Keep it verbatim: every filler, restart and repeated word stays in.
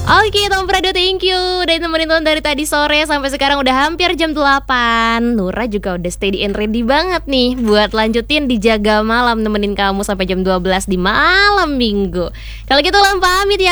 Oke, Tom Prado, thank you udah nemenin Ton dari tadi sore sampai sekarang udah hampir jam delapan. Nura juga udah steady and ready banget nih buat lanjutin di Jaga Malam, nemenin kamu sampai jam dua belas di malam minggu. Kalau gitu Lam pamit ya